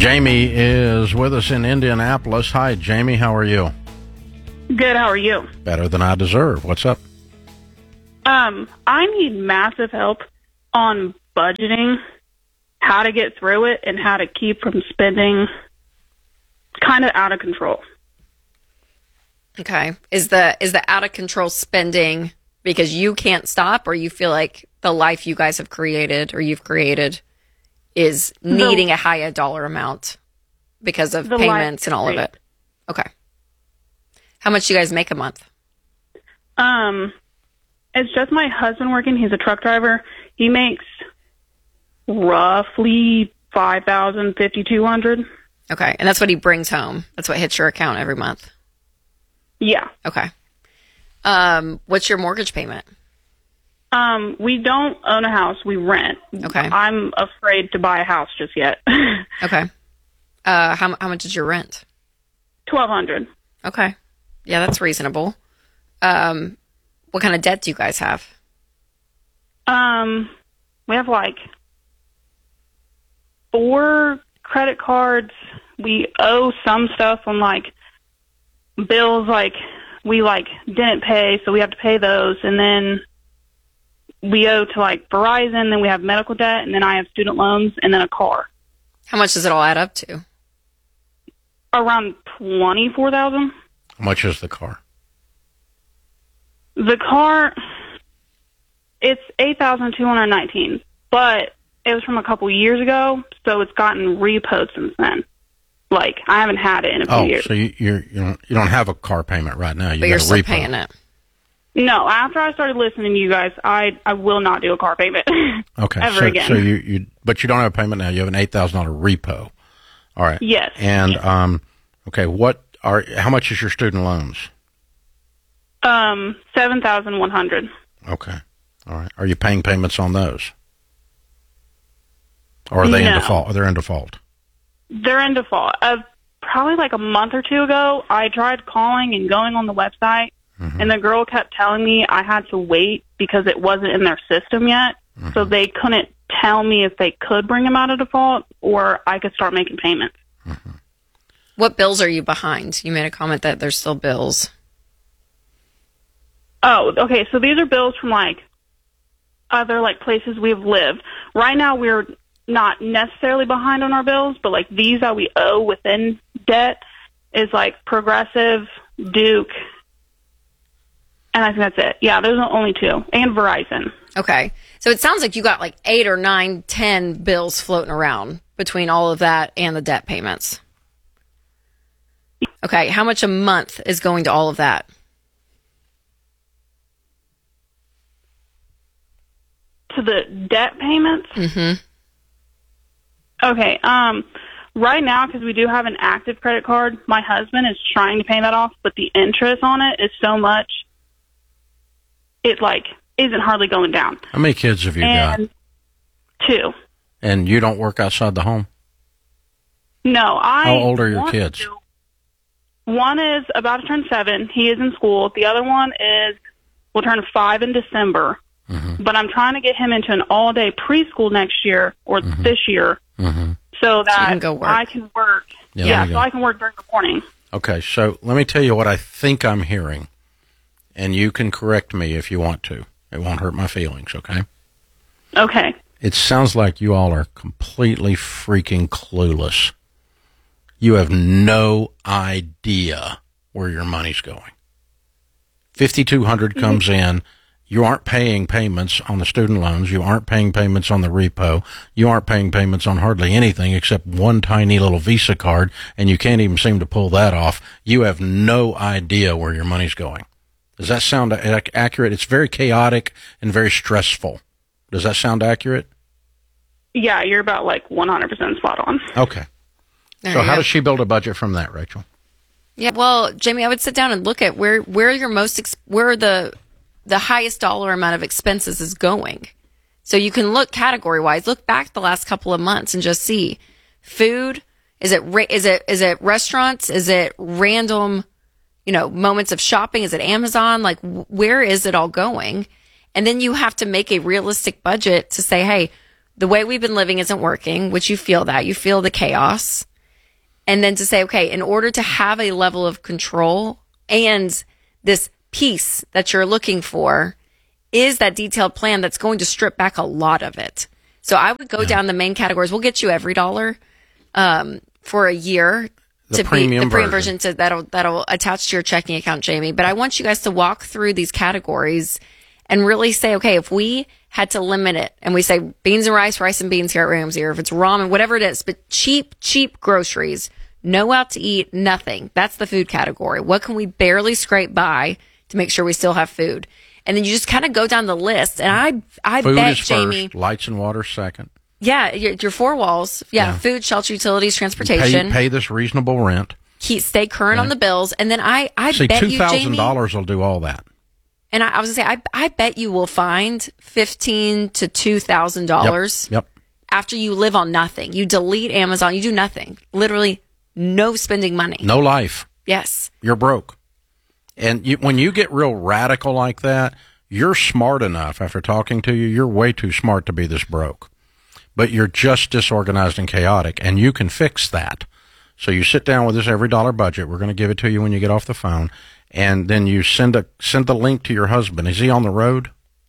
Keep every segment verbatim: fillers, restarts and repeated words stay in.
Jamie is with us in Indianapolis. Hi, Jamie. How are you? Good. How are you? Better than I deserve. What's up? Um, I need massive help on budgeting, how to get through it, and how to keep from spending kind of out of control. Okay. Is the is the out of control spending because you can't stop, or you feel like the life you guys have created or you've created is needing the, a higher dollar amount because of payments and all of it? Okay. How much do you guys make a month? Um, it's just my husband working. He's a truck driver. He makes roughly five thousand, fifty-two hundred. Okay, and that's what he brings home. That's what hits your account every month. Yeah. Okay. Um, what's your mortgage payment? Um, we don't own a house. We rent. Okay. I'm afraid to buy a house just yet. Okay. Uh, how how much is your rent? Twelve hundred. Okay. Yeah, that's reasonable. Um, what kind of debt do you guys have? Um, we have like four credit cards. We owe some stuff on like bills, like we like didn't pay, so we have to pay those, and then we owe to like Verizon. Then we have medical debt, and then I have student loans, and then a car. How much does it all add up to? Around twenty-four thousand. How much is the car? The car, it's eight thousand two hundred nineteen, but it was from a couple years ago, so it's gotten repoed since then. Like, I haven't had it in a few oh, years. so you you're, you don't you don't have a car payment right now. You but you're got a still repo. paying it. No, after I started listening to you guys, I I will not do a car payment. Okay, ever so, again. so you, you but you don't have a payment now. You have an eight thousand dollar repo. All right. Yes. And um, okay, what are how much is your student loans? Um, seven thousand one hundred. Okay. All right. Are you paying payments on those? Or are they No. in default? Are they in default? They're in default. Uh, probably like a month or two ago, I tried calling and going on the website, Mm-hmm. and the girl kept telling me I had to wait because it wasn't in their system yet, Mm-hmm. so they couldn't tell me if they could bring them out of default or I could start making payments. Mm-hmm. What bills are you behind? You made a comment that there's still bills. Oh, okay. So these are bills from like other like places we've lived. Right now, we're not necessarily behind on our bills, but like these that we owe within debt is like Progressive, Duke, and I think that's it. Yeah, those are the only two, and Verizon. Okay. So it sounds like you got like eight or nine, ten bills floating around between all of that and the debt payments. Okay. How much a month is going to all of that? To the debt payments? Mm-hmm. Okay. Um, right now, because we do have an active credit card, my husband is trying to pay that off, but the interest on it is so much, it like isn't hardly going down. How many kids have you and got? Two. And you don't work outside the home? No, I. How old are your want kids? to. One is about to turn seven. He is in school. The other one is will turn five in December. Mm-hmm. But I'm trying to get him into an all-day preschool next year or Mm-hmm. this year, Mm-hmm. so that So you can go work. I can work. Yeah, Yeah, there you so go. I can work during the morning. Okay, so let me tell you what I think I'm hearing, and you can correct me if you want to. It won't hurt my feelings, okay? Okay. It sounds like you all are completely freaking clueless. You have no idea where your money's going. fifty-two hundred comes in. You aren't paying payments on the student loans. You aren't paying payments on the repo. You aren't paying payments on hardly anything except one tiny little Visa card, and you can't even seem to pull that off. You have no idea where your money's going. Does that sound ac- accurate? It's very chaotic and very stressful. Does that sound accurate? Yeah, you're about like one hundred percent spot on. Okay. There So you how go. does she build a budget from that, Rachel? Yeah, well, Jamie, I would sit down and look at where where your most ex- where the the highest dollar amount of expenses is going. So you can look category wise. Look back the last couple of months and just see food. Is it ra- is it is it restaurants? Is it random, you know, moments of shopping? Is it Amazon? Like, wh- where is it all going? And then you have to make a realistic budget to say, hey, the way we've been living isn't working, which you feel that. You feel the chaos. And then to say, okay, in order to have a level of control and this peace that you're looking for, is that detailed plan that's going to strip back a lot of it. So I would go yeah. down the main categories. We'll get you every dollar um, for a year the to premium be the premium version, version to, that'll that'll attach to your checking account, Jamie. But I want you guys to walk through these categories and really say, okay, if we had to limit it and we say beans and rice, rice and beans here at Ramsey, or if it's ramen, whatever it is, but cheap, cheap groceries, no out to eat, nothing. That's the food category. What can we barely scrape by to make sure we still have food? And then you just kind of go down the list. And I, I food bet, is Jamie. First, lights and water second. Yeah, your, your four walls. Yeah, yeah, food, shelter, utilities, transportation. Pay, pay this reasonable rent. Keep, stay current right. on the bills. And then I, I See, bet you, Jamie. two thousand dollars will do all that. And I, I was going to say, I, I bet you will find fifteen to two thousand dollars yep. yep. after you live on nothing. You delete Amazon. You do nothing. Literally no spending money. No life. Yes. You're broke. And you, when you get real radical like that, you're smart enough, after talking to you, you're way too smart to be this broke. But you're just disorganized and chaotic, and you can fix that. So you sit down with this every dollar budget. We're going to give it to you when you get off the phone. And then you send a send the link to your husband. Is he on the road?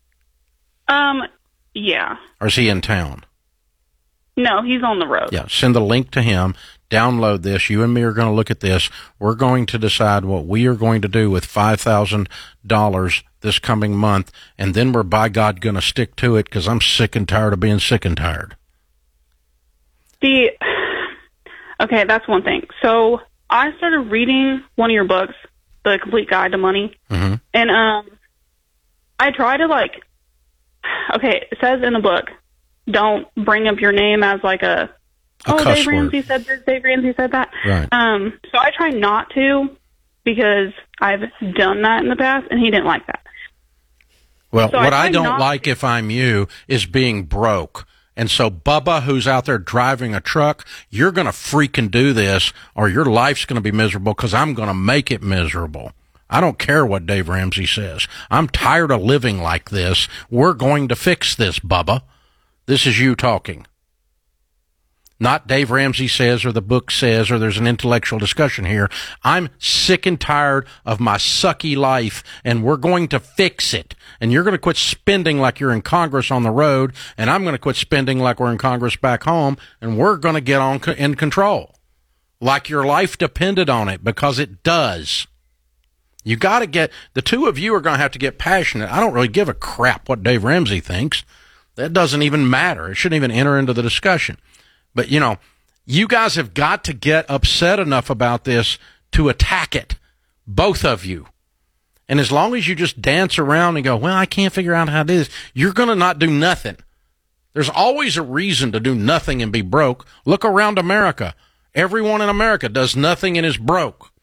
Um, yeah. Or is he in town? No, he's on the road. Yeah, send the link to him. Download this. You and me are going to look at this. We're going to decide what we are going to do with five thousand dollars this coming month, and then we're, by God, going to stick to it because I'm sick and tired of being sick and tired. The Okay, that's one thing. So I started reading one of your books, The Complete Guide to Money, mm-hmm. and um, I try to, like, okay, it says in the book, don't bring up your name as, like, a, a oh, cuss Dave word. Ramsey said this, Dave Ramsey said that. Right. Um, so I try not to because I've done that in the past, and he didn't like that. Well, so what I, I don't like to. if I'm you is being broke. And so, Bubba, who's out there driving a truck, you're going to freaking do this, or your life's going to be miserable because I'm going to make it miserable. I don't care what Dave Ramsey says. I'm tired of living like this. We're going to fix this, Bubba. This is you talking. Not Dave Ramsey says, or the book says, or there's an intellectual discussion here. I'm sick and tired of my sucky life, and we're going to fix it. And you're going to quit spending like you're in Congress on the road, and I'm going to quit spending like we're in Congress back home, and we're going to get on co- in control. Like your life depended on it, because it does. You got to get, the two of you are going to have to get passionate. I don't really give a crap what Dave Ramsey thinks. That doesn't even matter. It shouldn't even enter into the discussion. But, you know, you guys have got to get upset enough about this to attack it, both of you. And as long as you just dance around and go, well, I can't figure out how to do this, you're going to not do nothing. There's always a reason to do nothing and be broke. Look around America. Everyone in America does nothing and is broke.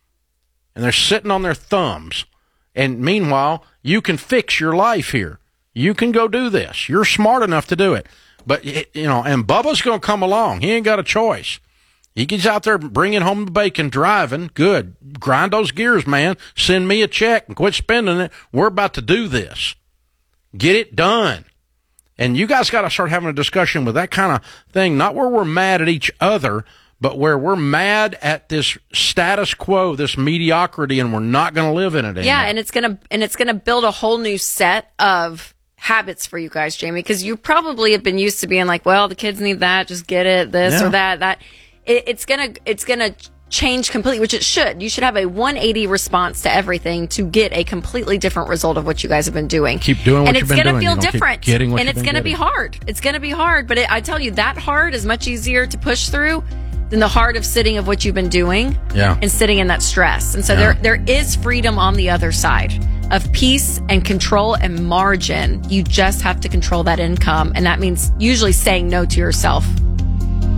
And they're sitting on their thumbs. And meanwhile, you can fix your life here. You can go do this. You're smart enough to do it. But, you know, and Bubba's going to come along. He ain't got a choice. He gets out there bringing home the bacon, driving. Good. Grind those gears, man. Send me a check and quit spending it. We're about to do this. Get it done. And you guys got to start having a discussion with that kind of thing, not where we're mad at each other, but where we're mad at this status quo, this mediocrity, and we're not going to live in it anymore. Yeah, and it's going to and it's going to build a whole new set of habits for you guys, Jamie, because you probably have been used to being like, well, the kids need that, just get it, this yeah. or that, that. It, it's gonna, it's gonna change completely, which it should. You should have a one eighty response to everything to get a completely different result of what you guys have been doing. Keep doing what and you've it's been gonna doing. feel different, getting what and you've it's been gonna getting. be hard. It's gonna be hard, but it, I tell you, that hard is much easier to push through than the heart of sitting of what you've been doing yeah. and sitting in that stress. And so yeah. there there is freedom on the other side of peace and control and margin. You just have to control that income. And that means usually saying no to yourself.